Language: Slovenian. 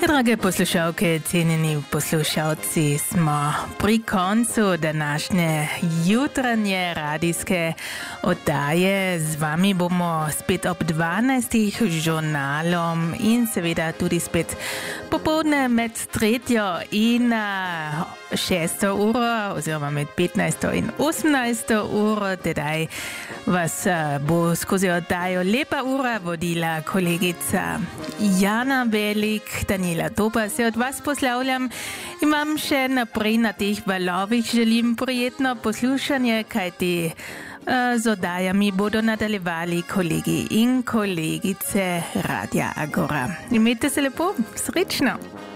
Drage poslušalke, cenjeni poslušalci, smo pri koncu današnje jutranje radijske oddaje. Z vami bomo spet ob 12. žurnalom in seveda tudi spet popoldne med 3. in 6. uro oziroma med 15. in 18. uro. Tedaj vas bo skozi oddajo Lepa ura vodila kolegica Jana Velik. Daniela Topa se od vas poslavljam in vam še naprej na teh valovih želim prijetno poslušanje, kajti z oddajami bodo nadaljevali kolegi in kolegice Radia Agora. Imejte se lepo, srečno!